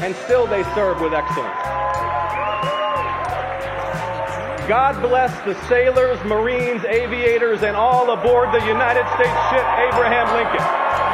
and still they serve with excellence. God bless the sailors, Marines, aviators, and all aboard the United States ship Abraham Lincoln.